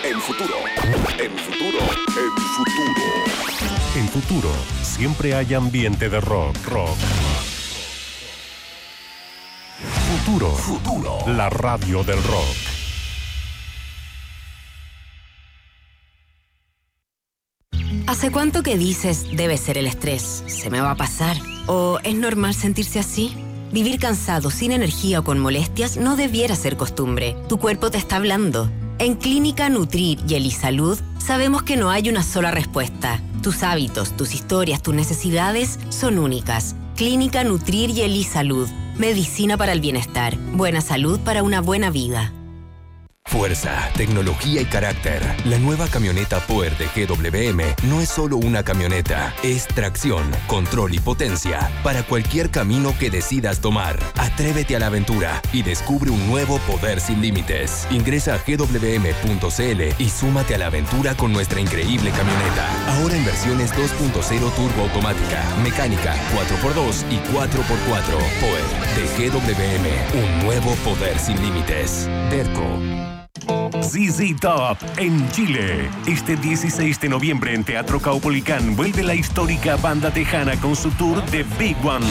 En Futuro. En Futuro. En Futuro. En Futuro, siempre hay ambiente de rock. Futuro. La radio del rock. ¿Hace cuánto que dices, debe ser el estrés, se me va a pasar? ¿O es normal sentirse así? Vivir cansado, sin energía o con molestias no debiera ser costumbre. Tu cuerpo te está hablando. En Clínica Nutrir y Elisalud sabemos que no hay una sola respuesta. Tus hábitos, tus historias, tus necesidades son únicas. Clínica Nutrir y Elisalud. Medicina para el bienestar. Buena salud para una buena vida. Fuerza, tecnología y carácter. La nueva camioneta Power de GWM no es solo una camioneta, es tracción, control y potencia para cualquier camino que decidas tomar. Atrévete a la aventura y descubre un nuevo poder sin límites. Ingresa a gwm.cl y súmate a la aventura con nuestra increíble camioneta. Ahora en versiones 2.0 turbo automática, mecánica, 4x2 y 4x4. Power de GWM, un nuevo poder sin límites. Derco. ZZ Top en Chile. Este 16 de noviembre en Teatro Caupolicán vuelve la histórica banda tejana con su tour The Big One.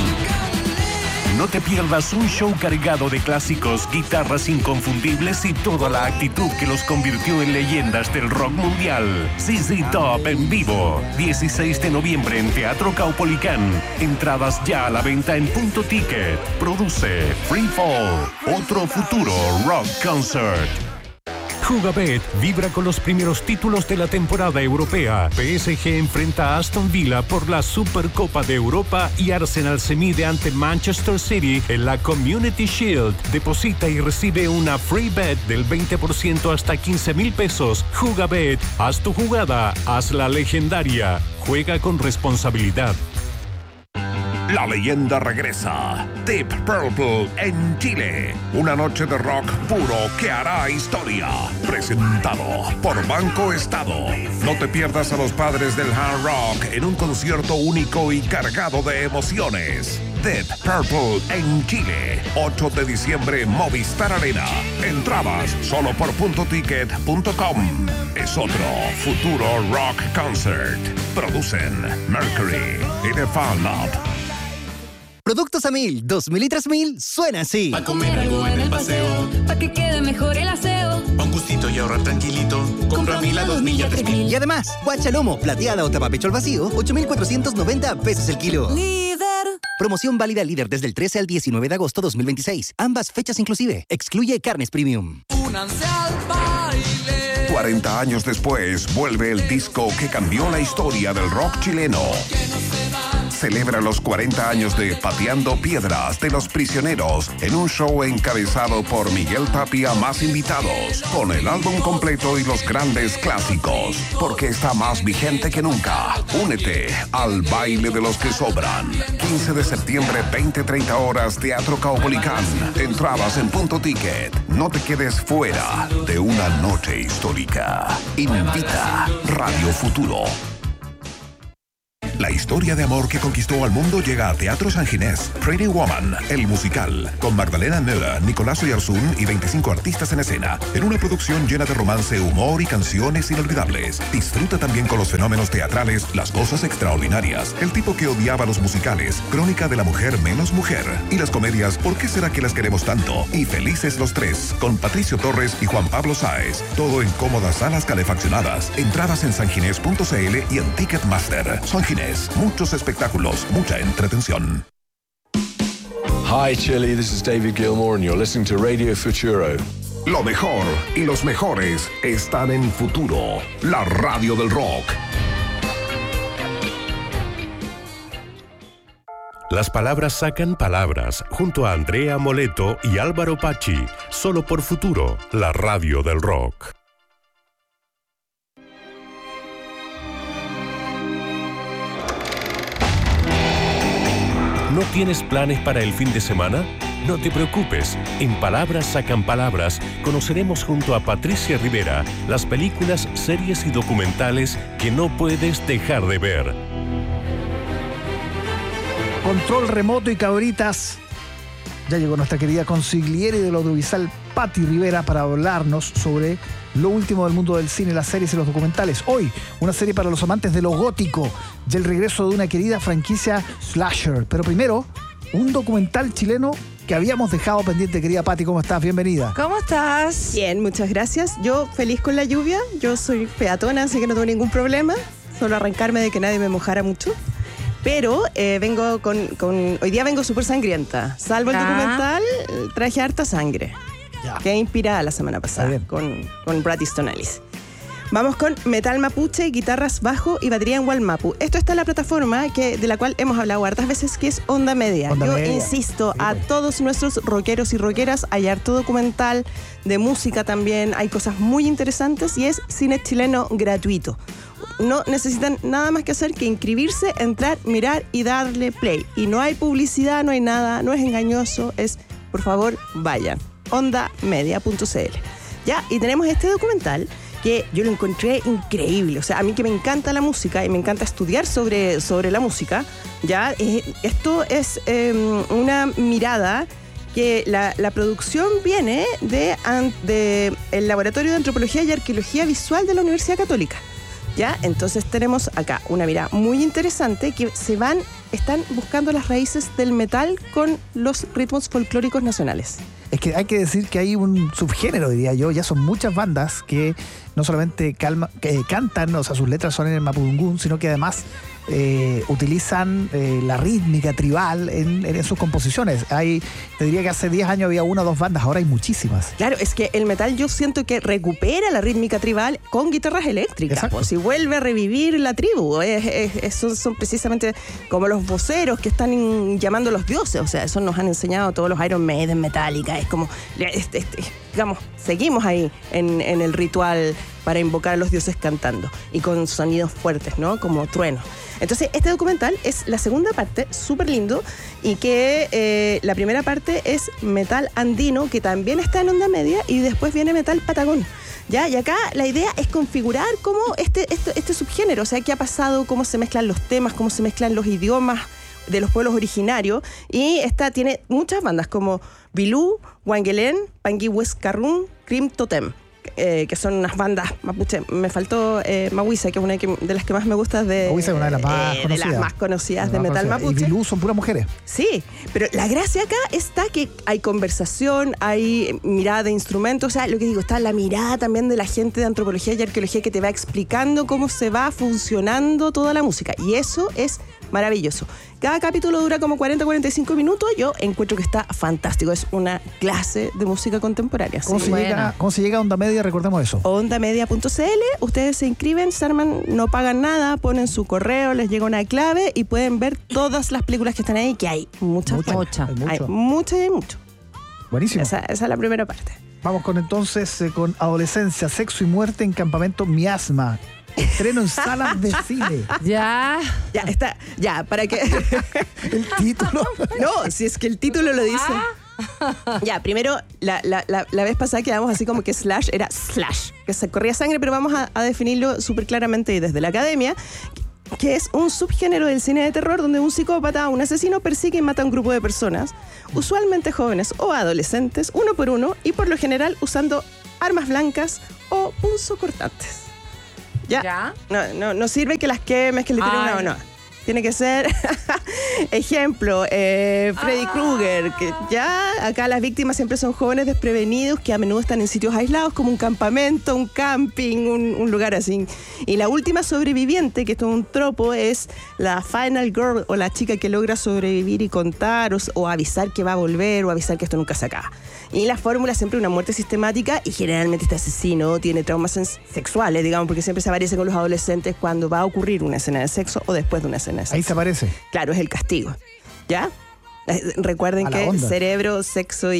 No te pierdas un show cargado de clásicos, guitarras inconfundibles y toda la actitud que los convirtió en leyendas del rock mundial. ZZ Top en vivo, 16 de noviembre en Teatro Caupolicán. Entradas ya a la venta en Punto Ticket. Produce Free Fall, otro futuro rock concert. Jugabet vibra con los primeros títulos de la temporada europea. PSG enfrenta a Aston Villa por la Supercopa de Europa y Arsenal se mide ante Manchester City en la Community Shield. Deposita y recibe una free bet del 20% hasta 15,000 pesos. Jugabet, haz tu jugada, hazla legendaria. Juega con responsabilidad. La leyenda regresa. Deep Purple en Chile. Una noche de rock puro que hará historia. Presentado por Banco Estado. No te pierdas a los padres del hard rock en un concierto único y cargado de emociones. Deep Purple en Chile. 8 de diciembre, Movistar Arena. Entradas solo por puntoticket.com. Es otro futuro rock concert. Producen Mercury y The Fan Up. Productos a 1000, 2000 y 3000 suena así. Pa' comer algo en el paseo, pa' que quede mejor el aseo. Pa' un gustito y ahorrar tranquilito. Compra 1000 a 2000 y a 3000. Y además, guachalomo, plateada o tapapecho al vacío, 8,490 pesos el kilo. Líder. Promoción válida líder desde el 13 al 19 de agosto 2026. Ambas fechas inclusive. Excluye carnes premium. Únanse al baile. 40 años después, vuelve el disco que cambió la historia del rock chileno. Celebra los 40 años de Pateando Piedras de Los Prisioneros en un show encabezado por Miguel Tapia más invitados, con el álbum completo y los grandes clásicos, porque está más vigente que nunca. Únete al baile de los que sobran. 15 de septiembre, 20:30 horas, Teatro Caupolicán. Entradas en Punto Ticket. No te quedes fuera de una noche histórica. Invita Radio Futuro. La historia de amor que conquistó al mundo llega a Teatro San Ginés. Pretty Woman, el musical, con Magdalena Müller, Nicolás Oyarzún y 25 artistas en escena, en una producción llena de romance, humor y canciones inolvidables. Disfruta también con los fenómenos teatrales, las cosas extraordinarias, el tipo que odiaba los musicales, Crónica de la mujer menos mujer, y las comedias ¿Por qué será que las queremos tanto? Y Felices los tres, con Patricio Torres y Juan Pablo Sáez. Todo en cómodas salas calefaccionadas. Entradas en sanginés.cl y en Ticketmaster. San Ginés. Muchos espectáculos, mucha entretención. Hi Chile, this is David Gilmour and you're listening to Radio Futuro. Lo mejor y los mejores están en Futuro, la radio del rock. Las palabras sacan palabras, junto a Andrea Moleto y Álvaro Pachi, solo por Futuro, la radio del rock. ¿No tienes planes para el fin de semana? No te preocupes. En Palabras Sacan Palabras conoceremos junto a Patricia Rivera las películas, series y documentales que no puedes dejar de ver. Control remoto y cabritas. Ya llegó nuestra querida consigliere del audiovisual, Patti Rivera, para hablarnos sobre lo último del mundo del cine, las series y los documentales. Hoy, una serie para los amantes de lo gótico y el regreso de una querida franquicia slasher. Pero primero, un documental chileno que habíamos dejado pendiente. Querida Patti, ¿cómo estás? Bienvenida. ¿Cómo estás? Bien, muchas gracias. Yo feliz con la lluvia. Yo soy peatona, así que no tengo ningún problema. Solo arrancarme de que nadie me mojara mucho. Pero hoy día vengo súper sangrienta. Salvo el documental, traje harta sangre. Que inspirada la semana pasada con Brad Easton Ellis. Vamos con Metal Mapuche, guitarras, bajo y batería en Walmapu. Esto está en la plataforma de la cual hemos hablado hartas veces, que es Onda Media. Insisto, a todos nuestros rockeros y rockeras, hay harto documental de música también, hay cosas muy interesantes y es cine chileno gratuito. No necesitan nada más que hacer que inscribirse, entrar, mirar y darle play. Y no hay publicidad, no hay nada, no es engañoso, por favor, vayan. Ondamedia.cl. Ya, y tenemos este documental que yo lo encontré increíble. O sea, a mí que me encanta la música y me encanta estudiar sobre la música, ya, esto es una mirada que la producción viene de el Laboratorio de Antropología y Arqueología Visual de la Universidad Católica. ¿Ya? Entonces tenemos acá una mirada muy interesante que están buscando las raíces del metal con los ritmos folclóricos nacionales. Es que hay que decir que hay un subgénero, diría yo, ya son muchas bandas que no solamente cantan, o sea, sus letras son en el mapudungún, sino que además utilizan la rítmica tribal en sus composiciones. Te diría que hace 10 años había 1 o 2 bandas, ahora hay muchísimas. Claro, es que el metal yo siento que recupera la rítmica tribal con guitarras eléctricas, pues, y vuelve a revivir la tribu. Son precisamente como los voceros que están llamando a los dioses, o sea, eso nos han enseñado todos los Iron Maiden, Metallica, es como, digamos, seguimos ahí en el ritual para invocar a los dioses cantando y con sonidos fuertes, ¿no? Como truenos. Entonces, este documental es la segunda parte, súper lindo, y que la primera parte es metal andino, que también está en Onda Media, y después viene metal patagón. ¿Ya? Y acá la idea es configurar cómo este subgénero, o sea, qué ha pasado, cómo se mezclan los temas, cómo se mezclan los idiomas de los pueblos originarios, y esta tiene muchas bandas como Bilú, Wangelén, Pangui Huescarrún, Crim Totem, que son unas bandas mapuche. Me faltó Mahuisa, que es una de las que más me gusta Mahuisa es una de las más conocidas de metal mapuche. Y Bilú son puras mujeres. Sí, pero la gracia acá está que hay conversación, hay mirada de instrumentos, o sea, lo que digo, está la mirada también de la gente de antropología y arqueología que te va explicando cómo se va funcionando toda la música, y eso es maravilloso. Cada capítulo dura como 40-45 minutos. Yo encuentro que está fantástico. Es una clase de música contemporánea. ¿Cómo se llega a Onda Media? Recordemos eso. Ondamedia.cl. Ustedes se inscriben, se arman, no pagan nada, ponen su correo, les llega una clave y pueden ver todas las películas que están ahí, que hay muchas. Hay muchas y hay mucho. Buenísimo. Esa es la primera parte. Vamos con Adolescencia, Sexo y Muerte en Campamento Miasma. Estreno en salas de cine. Ya está. Ya, para que el título. No, si es que el título lo dice. Ya, primero, la vez pasada quedamos así como que slash era slash, que se corría sangre, pero vamos a definirlo súper claramente desde la academia, que es un subgénero del cine de terror donde un psicópata, un asesino, persigue y mata a un grupo de personas, usualmente jóvenes o adolescentes, uno por uno, y por lo general usando armas blancas o punzocortantes. Ya. No sirve que las quemes, que le tiren una o no. Tiene que ser, ejemplo, Freddy Krueger, que ya acá las víctimas siempre son jóvenes desprevenidos que a menudo están en sitios aislados como un campamento, un camping, un lugar así. Y la última sobreviviente, que esto es un tropo, es la final girl o la chica que logra sobrevivir y contar o avisar que va a volver o avisar que esto nunca se acaba. Y la fórmula es siempre una muerte sistemática y generalmente este asesino tiene traumas sexuales, digamos, porque siempre se aparece con los adolescentes cuando va a ocurrir una escena de sexo o después de una escena de sexo. Ahí se aparece. Claro, es el castigo. ¿Ya? Recuerden que cerebro, sexo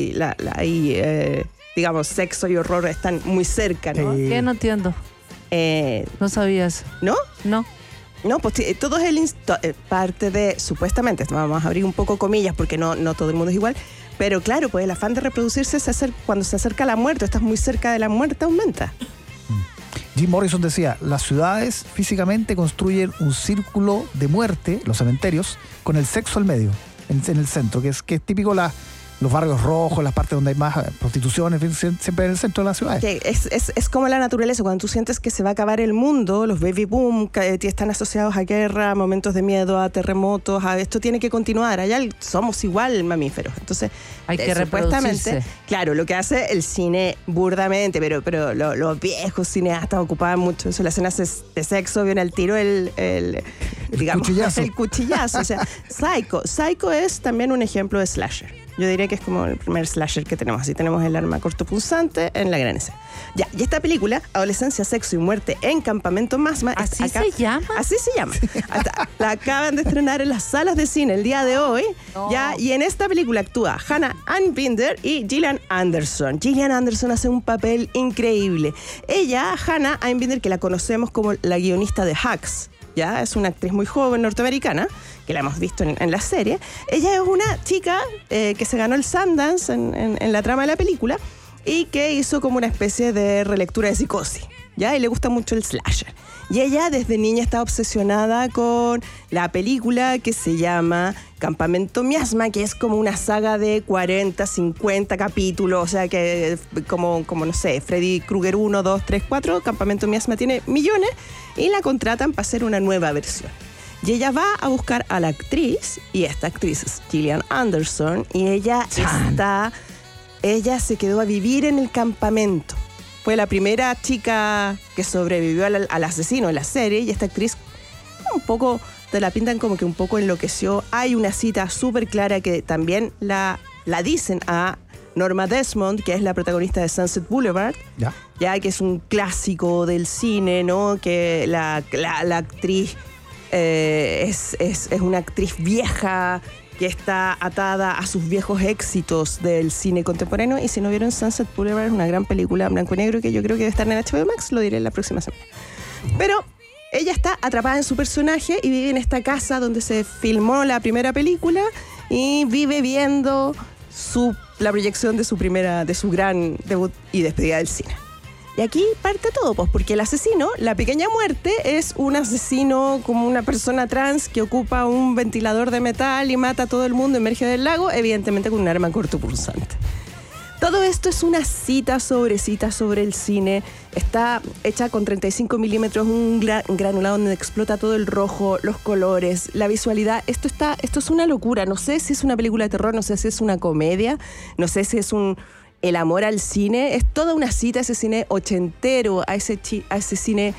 digamos, sexo y horror están muy cerca, ¿no? ¿Qué? No entiendo. No sabías. ¿No? No. No, pues todo es parte de, supuestamente, vamos a abrir un poco comillas porque no todo el mundo es igual, pero claro, pues el afán de reproducirse cuando se acerca la muerte, estás muy cerca de la muerte, aumenta. Jim Morrison decía, las ciudades físicamente construyen un círculo de muerte, los cementerios, con el sexo al medio, en el centro, que es típico los barrios rojos, las partes donde hay más prostitución, en fin, siempre en el centro de la ciudad. Okay, es como la naturaleza, cuando tú sientes que se va a acabar el mundo, los baby boom que están asociados a guerra, a momentos de miedo, a terremotos, a esto tiene que continuar. Allá somos igual mamíferos. Entonces, hay que supuestamente, claro, lo que hace el cine burdamente, pero los viejos cineastas ocupaban mucho eso, las escenas de sexo, viene al tiro el cuchillazo. O sea, Psycho es también un ejemplo de slasher. Yo diría que es como el primer slasher que tenemos. Así tenemos el arma cortopunzante en la gran escena. Ya, y esta película, Adolescencia, Sexo y Muerte en Campamento Masma... ¿Así se llama? Así se llama. La acaban de estrenar en las salas de cine el día de hoy. No. Ya, y en esta película actúa Hannah Einbinder y Gillian Anderson. Gillian Anderson hace un papel increíble. Ella, Hannah Einbinder, que la conocemos como la guionista de Hacks, ya es una actriz muy joven norteamericana, que la hemos visto en la serie. Ella es una chica que se ganó el Sundance en la trama de la película y que hizo como una especie de relectura de Psicosis, ¿ya? Y le gusta mucho el slasher. Y ella desde niña está obsesionada con la película que se llama Campamento Miasma, que es como una saga de 40, 50 capítulos, o sea que como no sé, Freddy Krueger 1, 2, 3, 4, Campamento Miasma tiene millones y la contratan para hacer una nueva versión. Y ella va a buscar a la actriz, y esta actriz es Gillian Anderson, y ella se quedó a vivir en el campamento. Fue la primera chica que sobrevivió al asesino en la serie, y esta actriz un poco te la pintan como que un poco enloqueció. Hay una cita súper clara que también la dicen a Norma Desmond, que es la protagonista de Sunset Boulevard, ya que es un clásico del cine, ¿no? Que la actriz es una actriz vieja que está atada a sus viejos éxitos del cine contemporáneo. Y si no vieron Sunset Boulevard, es una gran película en blanco y negro que yo creo que debe estar en HBO Max, lo diré la próxima semana. Pero ella está atrapada en su personaje y vive en esta casa donde se filmó la primera película y vive viendo la proyección de su gran debut y despedida del cine. Y aquí parte todo, pues, porque el asesino, la pequeña muerte, es un asesino como una persona trans que ocupa un ventilador de metal y mata a todo el mundo, emerge del lago, evidentemente con un arma cortopunzante. Todo esto es una cita sobre el cine. Está hecha con 35 milímetros, un granulado donde explota todo el rojo, los colores, la visualidad. Esto es una locura. No sé si es una película de terror, no sé si es una comedia, no sé si es el amor al cine. Es toda una cita, ese cine ochentero, a ese cine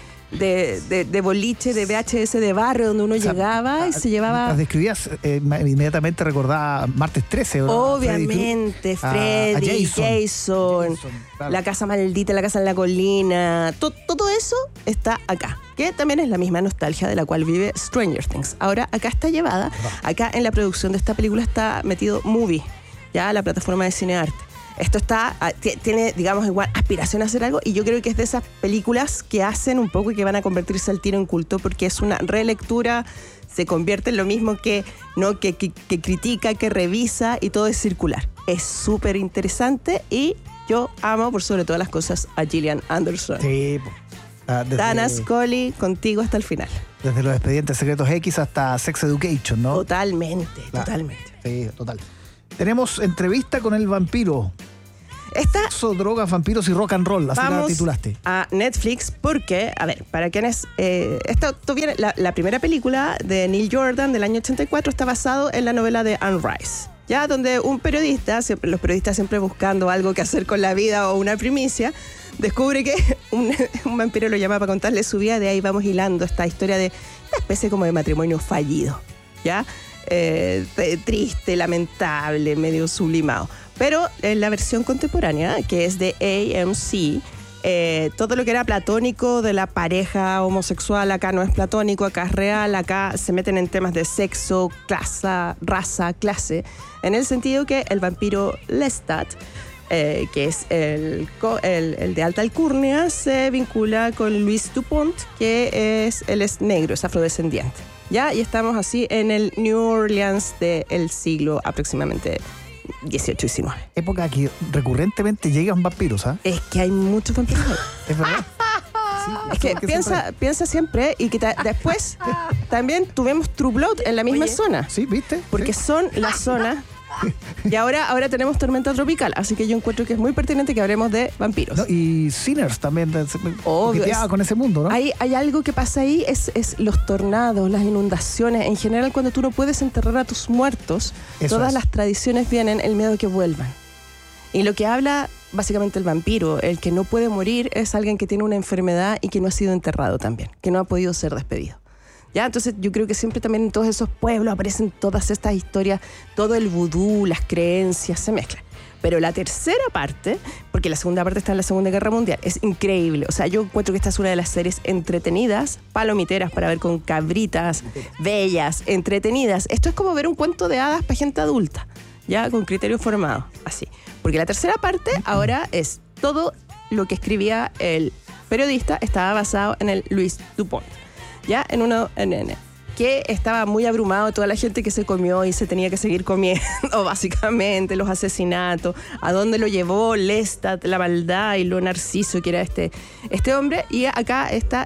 de boliche, de VHS de barrio, donde uno llegaba y se llevaba... Las describías, inmediatamente recordaba Martes 13, ¿no? Obviamente, Freddy, Jason, claro. La casa maldita, la casa en la colina, todo eso está acá, que también es la misma nostalgia de la cual vive Stranger Things. Ahora, acá está llevada, acá en la producción de esta película está metido Movie, ya la plataforma de cinearte. Esto tiene, digamos, igual aspiración a hacer algo, y yo creo que es de esas películas que hacen un poco y que van a convertirse al tiro en culto, porque es una relectura, se convierte en lo mismo que critica, que revisa, y todo es circular. Es súper interesante y yo amo por sobre todas las cosas a Gillian Anderson. Sí. Dana Scully, contigo hasta el final. Desde Los Expedientes Secretos X hasta Sex Education, ¿no? Totalmente. Sí, total. Tenemos entrevista con el vampiro. Sexo, drogas, vampiros y rock and roll, así la titulaste. A Netflix porque, a ver, para quienes... esto viene, la primera película de Neil Jordan del año 84 está basado en la novela de Anne Rice, ya donde un periodista, los periodistas siempre buscando algo que hacer con la vida o una primicia, descubre que un vampiro lo llama para contarle su vida. De ahí vamos hilando esta historia de una especie como de matrimonio fallido, ¿ya? Triste, lamentable, medio sublimado. Pero en la versión contemporánea, que es de AMC, todo lo que era platónico de la pareja homosexual acá no es platónico, acá es real. Acá se meten en temas de sexo, raza, clase, en el sentido que el vampiro Lestat, que es el de alta alcurnia, se vincula con Louis Dupont, que él es negro, es afrodescendiente, ¿ya? Y estamos así en el New Orleans del siglo aproximadamente 18 y 19. Época que recurrentemente llegan vampiros, ¿ah? Es que hay muchos vampiros. Es verdad. Sí, es que piensa siempre, y que después también tuvimos True Blood en la misma zona. Sí, ¿viste? Porque son las zonas... Y ahora tenemos Tormenta Tropical, así que yo encuentro que es muy pertinente que hablemos de vampiros. No, y Sinners también, con ese mundo, ¿no? Hay algo que pasa ahí, es los tornados, las inundaciones. En general, cuando tú no puedes enterrar a tus muertos, todas las tradiciones vienen el miedo de que vuelvan. Y lo que habla básicamente el vampiro, el que no puede morir, es alguien que tiene una enfermedad y que no ha sido enterrado también, que no ha podido ser despedido. ¿Ya? Entonces yo creo que siempre también en todos esos pueblos aparecen todas estas historias, todo el vudú, las creencias, se mezclan. Pero la tercera parte, porque la segunda parte está en la Segunda Guerra Mundial, es increíble. O sea, yo encuentro que esta es una de las series entretenidas, palomiteras para ver con cabritas, bellas, entretenidas. Esto es como ver un cuento de hadas para gente adulta, ya con criterio formado, así. Porque la tercera parte ahora es todo lo que escribía el periodista, estaba basado en el Louis Dupont. Ya, que estaba muy abrumado de toda la gente que se comió y se tenía que seguir comiendo, básicamente, los asesinatos, a dónde lo llevó Lestat, la maldad y lo narciso que era este hombre. Y acá esta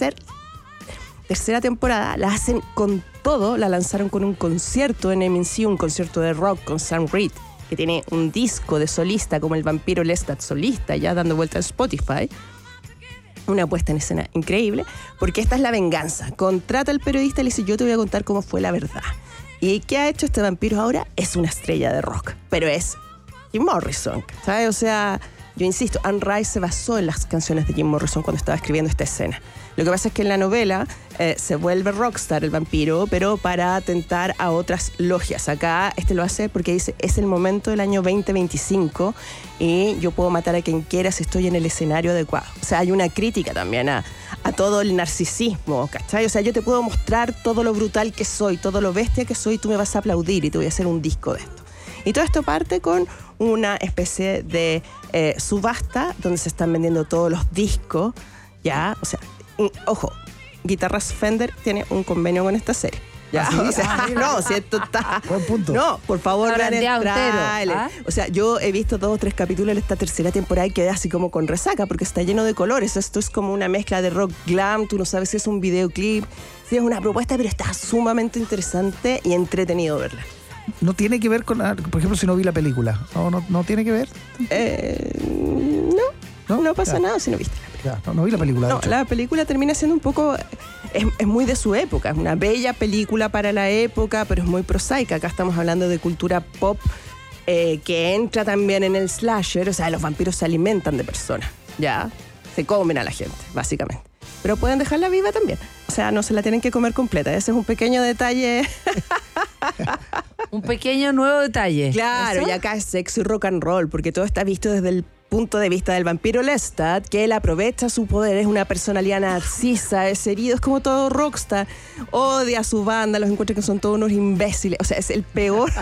tercera temporada la hacen con todo, la lanzaron con un concierto en MNC, un concierto de rock con Sam Reed, que tiene un disco de solista como el vampiro Lestat solista, ya dando vuelta en Spotify. Una puesta en escena increíble, porque esta es la venganza. Contrata al periodista y le dice, yo te voy a contar cómo fue la verdad. ¿Y qué ha hecho este vampiro ahora? Es una estrella de rock, pero es Jim Morrison, ¿sabes? O sea, yo insisto, Anne Rice se basó en las canciones de Jim Morrison cuando estaba escribiendo esta escena. Lo que pasa es que en la novela se vuelve rockstar el vampiro, pero para atentar a otras logias. Acá lo hace porque dice, es el momento del año 2025 y yo puedo matar a quien quiera si estoy en el escenario adecuado. O sea, hay una crítica también a todo el narcisismo, ¿cachai? O sea, yo te puedo mostrar todo lo brutal que soy, todo lo bestia que soy, tú me vas a aplaudir y te voy a hacer un disco de esto. Y todo esto parte con una especie de subasta donde se están vendiendo todos los discos, ¿ya? O sea, ojo, Guitarras Fender tiene un convenio con esta serie. ¿Ya? ¿Sí? O sea, no, si esto está... Buen punto. No, por favor, vean el trailer. ¿Ah? O sea, yo he visto 2 o 3 capítulos de esta tercera temporada y quedé así como con resaca porque está lleno de colores. Esto es como una mezcla de rock glam, tú no sabes si es un videoclip, si es una propuesta, pero está sumamente interesante y entretenido verla. No tiene que ver con, por ejemplo, si no vi la película. No tiene que ver. No pasa nada si no viste la película. No vi la película. No, la película termina siendo un poco... Es muy de su época, es una bella película para la época, pero es muy prosaica. Acá estamos hablando de cultura pop que entra también en el slasher. O sea, los vampiros se alimentan de personas, ¿ya? Se comen a la gente, básicamente. Pero pueden dejarla viva también. O sea, no se la tienen que comer completa. Ese es un pequeño detalle. Un pequeño nuevo detalle. Claro, ¿eso? Y acá es sexo y rock and roll, porque todo está visto desde el punto de vista del vampiro Lestat, que él aprovecha su poder, es una personalidad narcisa, es herido, es como todo rockstar, odia a su banda, los encuentra que son todos unos imbéciles, o sea, es el peor...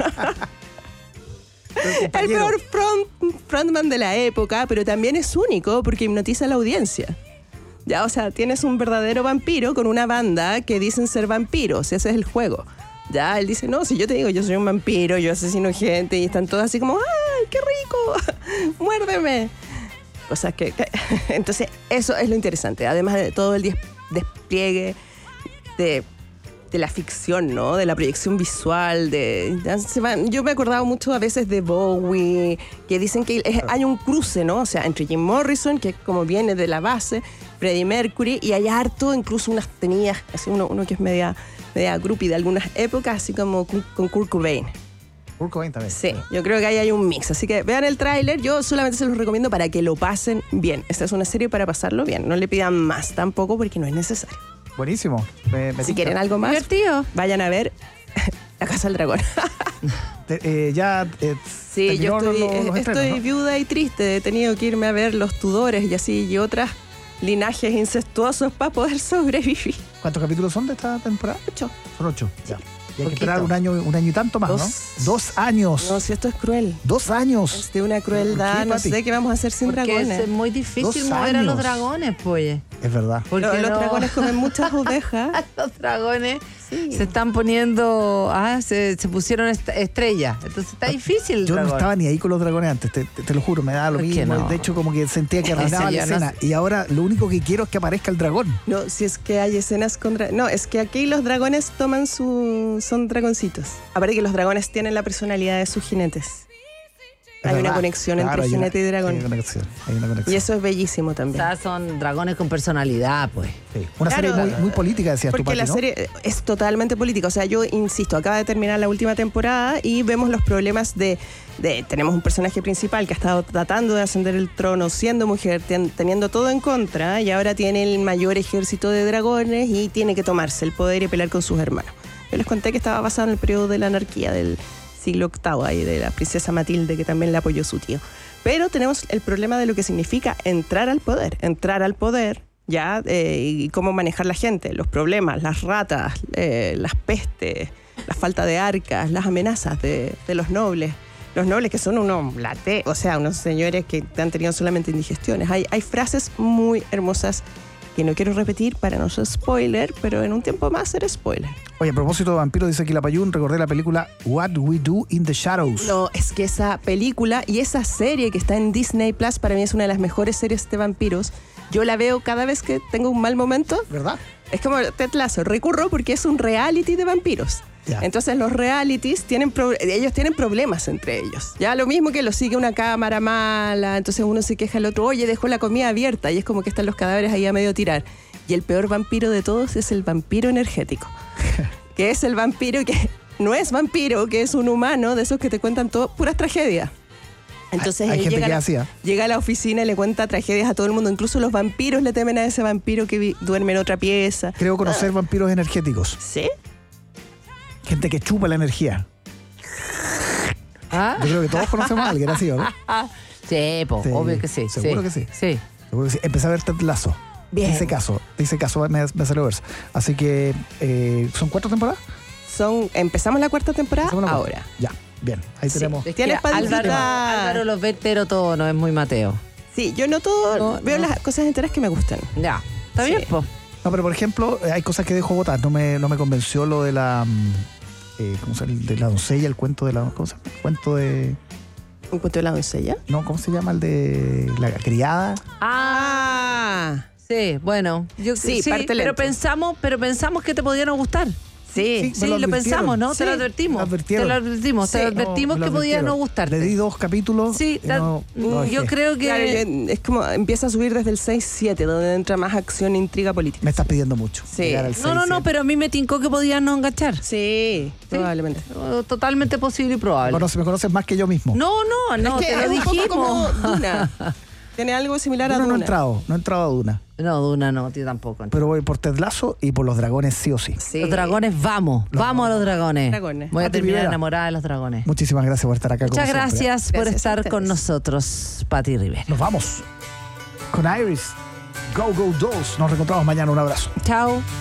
el peor frontman de la época, pero también es único porque hipnotiza a la audiencia. Ya, o sea, tienes un verdadero vampiro con una banda que dicen ser vampiros, ese es el juego. Ya, él dice, no, si yo te digo, yo soy un vampiro, yo asesino gente, y están todos así como, ¡ay, qué rico! ¡Muérdeme! O sea, entonces, eso es lo interesante. Además de todo el despliegue de la ficción, ¿no? De la proyección visual, yo me acordaba mucho a veces de Bowie, que dicen que hay un cruce, ¿no? O sea, entre Jim Morrison, que como viene de la base, Freddie Mercury, y hay harto, incluso unas tenías, así uno que es media groupie de algunas épocas, así como con Kurt Cobain. Kurt Cobain también. Sí, yo creo que ahí hay un mix. Así que vean el tráiler, yo solamente se los recomiendo para que lo pasen bien. Esta es una serie para pasarlo bien, no le pidan más tampoco porque no es necesario. Buenísimo. Si quieren algo más, divertido, vayan a ver La Casa del Dragón. Sí, yo estoy estrenos, ¿no? Viuda y triste. He tenido que irme a ver Los Tudores y así y otras linajes incestuosos para poder sobrevivir. ¿Cuántos capítulos son de esta temporada? 8. Son 8, sí. Ya. Y hay que esperar un año y tanto más, ¿no? 2 años. No, si esto es cruel. 2 años. Es de una crueldad, no sé qué vamos a hacer sin porque dragones. Es muy difícil mover a los dragones, pues. Es verdad. Porque Los dragones comen muchas ovejas. Los dragones se están poniendo, se pusieron estrellas. Entonces está difícil el Yo dragón. no estaba ni ahí con los dragones antes, te lo juro, me da lo ¿Por qué mismo. no? De hecho, como que sentía que arruinaba la yo no escena. Y ahora lo único que quiero es que aparezca el dragón. No, si es que hay escenas con no, es que aquí los dragones son dragoncitos. Aparte que los dragones tienen la personalidad de sus jinetes. Hay una conexión entre jinete y dragón. Hay una conexión. Y eso es bellísimo también. O sea, son dragones con personalidad, pues. Sí. Una Claro, serie muy política, decías tú, porque Pati, la ¿no? serie es totalmente política. O sea, yo insisto, acaba de terminar la última temporada y vemos los problemas de tenemos un personaje principal que ha estado tratando de ascender el trono, siendo mujer, teniendo todo en contra, y ahora tiene el mayor ejército de dragones y tiene que tomarse el poder y pelear con sus hermanos. Yo les conté que estaba basado en el periodo de la anarquía del siglo VIII, ahí de la princesa Matilde, que también le apoyó su tío. Pero tenemos el problema de lo que significa entrar al poder, ya, y cómo manejar la gente, los problemas, las ratas, las pestes, la falta de arcas, las amenazas de los nobles. Los nobles que son unos unos señores que han tenido solamente indigestiones. Hay frases muy hermosas que no quiero repetir para no ser spoiler, pero en un tiempo más será spoiler. Oye, a propósito de vampiros, dice aquí la Payún, recordé la película What We Do in the Shadows. No, es que esa película y esa serie que está en Disney Plus para mí es una de las mejores series de vampiros. Yo la veo cada vez que tengo un mal momento. ¿Verdad? Es como Ted Lasso, recurro porque es un reality de vampiros. Ya. Entonces los realities ellos tienen problemas entre ellos. Ya lo mismo que lo sigue una cámara mala, entonces uno se queja al otro, oye, dejó la comida abierta, y es como que están los cadáveres ahí a medio tirar. Y el peor vampiro de todos es el vampiro energético, que es el vampiro que no es vampiro, que es un humano de esos que te cuentan todo, puras tragedias. Entonces hay él gente llega a la oficina y le cuenta tragedias a todo el mundo. Incluso los vampiros le temen a ese vampiro que duerme en otra pieza. Creo conocer vampiros energéticos. ¿Sí? Gente que chupa la energía. Yo creo que todos conocemos a alguien así, ¿o no? Sí, po, Sí, obvio que sí. seguro que sí. Sí. Seguro que sí. Empecé a ver Ted Lasso. Bien. Hice caso, me salió verso. Así que, ¿son 4 temporadas? Empezamos la 4ª temporada ahora. Ya, bien. Ahí tenemos. Es que Tienes para Álvaro los ve entero todo, no es muy Mateo. Sí, yo no todo, veo las cosas enteras que me gustan. Ya, está bien, po. No, pero por ejemplo, hay cosas que dejo botar. No me convenció lo de la. ¿Cómo se llama? De la doncella, el cuento de la. ¿Cómo se llama? El cuento de. ¿Un cuento de la doncella? No, ¿cómo se llama? El de la criada. Sí, bueno. Sí, parte pero lento. pensamos que te podía no gustar. Sí, me lo pensamos, ¿no? Sí, Te lo advertimos. me lo advirtieron. Te advertimos me lo que podía advirtieron. no gustarte. Le di 2 capítulos. Sí, y no yo dejé. creo que... Claro, es como empieza a subir desde el 6-7, donde entra más acción e intriga política. Me estás pidiendo mucho. Sí. Llegar al No, 6, pero a mí me tincó que podía no enganchar. Sí, probablemente. Totalmente posible y probable. Me conoces más que yo mismo. No, es que te lo es un poco dijimos. como Duna. Tiene algo similar a Duna Duna. no he entrado a Duna. No, Duna no, tío tampoco. Pero voy por Ted Lasso y por los dragones sí o sí. Sí. Los dragones, vamos a los dragones. Dragones. Voy a Pati terminar Rivera. enamorada de los dragones. Muchísimas gracias por estar acá. Muchas como siempre. gracias por Gracias a estar ustedes. con nosotros, Pati Rivera. Nos vamos con Iris. Go, go, Dolls. Nos reencontramos mañana. Un abrazo. Chao.